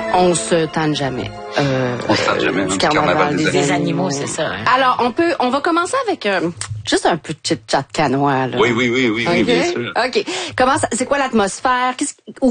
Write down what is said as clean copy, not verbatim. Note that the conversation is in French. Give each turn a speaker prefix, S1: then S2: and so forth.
S1: On se tanne jamais.
S2: On se tanne jamais.
S1: Du carnaval
S3: des animaux, c'est ça. Hein.
S1: Alors, on va commencer avec juste un peu de chit-chat canois, là.
S2: Oui,
S1: Okay?
S2: bien sûr.
S1: OK. C'est quoi l'atmosphère?